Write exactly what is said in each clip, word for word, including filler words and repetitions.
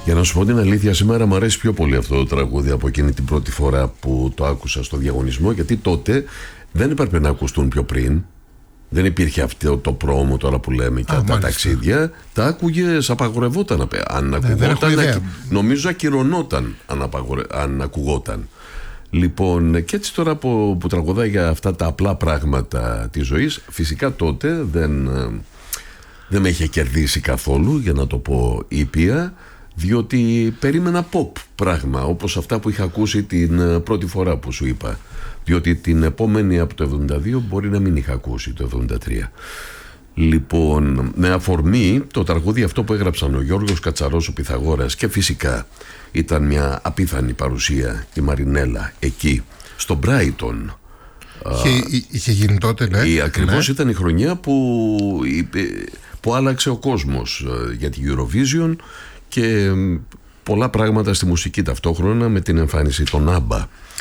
Για να σου πω την αλήθεια, σήμερα μου αρέσει πιο πολύ αυτό το τραγούδι από εκείνη την πρώτη φορά που το άκουσα στο διαγωνισμό, γιατί τότε δεν έπρεπε να ακουστούν πιο πριν. Δεν υπήρχε αυτό το πρόμο τώρα που λέμε και Α, τα μάλιστα. ταξίδια. Τα άκουγες, απαγορευόταν. Αν ναι, ακουγόταν, ακ... νομίζω ακυρωνόταν αν, απαγορε... αν ακουγόταν. Λοιπόν, και έτσι τώρα που, που τραγουδάει για αυτά τα απλά πράγματα της ζωής, φυσικά τότε δεν, δεν με είχε κερδίσει καθόλου, για να το πω ήπια, διότι περίμενα pop πράγμα, όπως αυτά που είχα ακούσει την πρώτη φορά που σου είπα. Διότι την επόμενη από το εβδομήντα δύο μπορεί να μην είχα ακούσει το εβδομήντα τρία. Λοιπόν, με αφορμή το τραγούδι αυτό που έγραψαν ο Γιώργος Κατσαρός, ο Πυθαγόρας, και φυσικά ήταν μια απίθανη παρουσία, τη Μαρινέλα, εκεί, στο Brighton. Είχε, είχε γίνει τότε, ναι. Η, ακριβώς ναι. Ήταν η χρονιά που, που άλλαξε ο κόσμος για τη Eurovision και πολλά πράγματα στη μουσική ταυτόχρονα με την εμφάνιση των Άμπα.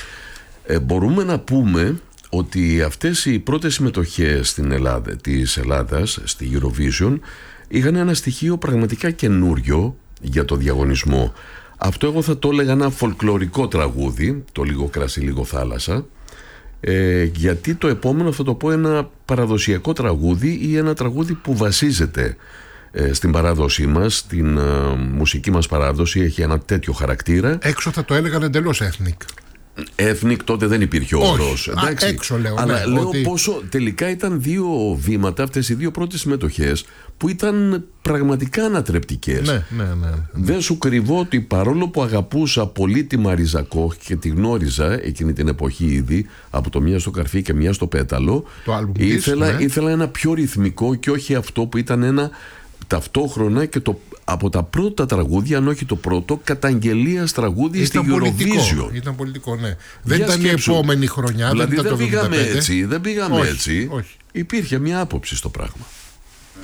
Ε, μπορούμε να πούμε ότι αυτές οι πρώτες συμμετοχές στην Ελλάδα, της Ελλάδας στη Eurovision είχαν ένα στοιχείο πραγματικά καινούριο για το διαγωνισμό. Αυτό εγώ θα το έλεγα ένα φολκλωρικό τραγούδι, το λίγο κρασί λίγο θάλασσα, ε, γιατί το επόμενο θα το πω ένα παραδοσιακό τραγούδι ή ένα τραγούδι που βασίζεται ε, στην παράδοσή μας, στην ε, μουσική μας παράδοση, έχει ένα τέτοιο χαρακτήρα. Έξω θα το έλεγαν εντελώς ethnic. Ethnic τότε δεν υπήρχε ο όρος. Έξω λέω. Αλλά ναι, λέω ότι... πόσο τελικά ήταν δύο βήματα, αυτές οι δύο πρώτες συμμετοχές, που ήταν πραγματικά ανατρεπτικές. Ναι, ναι, ναι, ναι. Δεν σου κρυβώ ότι παρόλο που αγαπούσα πολύ τη Μαρίζα Κόχ και τη γνώριζα εκείνη την εποχή ήδη, από το μία στο καρφί και μία στο πέταλο, το ήθελα, της, ναι. ήθελα ένα πιο ρυθμικό και όχι αυτό που ήταν ένα ταυτόχρονα και το, από τα πρώτα τραγούδια, αν όχι το πρώτο, καταγγελίας τραγούδι στην Eurovision. Ήταν πολιτικό, ναι. Δεν ήταν σκέψου. Η επόμενη χρονιά. Δηλαδή δεν, δεν πήγαμε έτσι, δεν πήγαμε όχι, έτσι. Όχι. Υπήρχε μια άποψη στο πράγμα.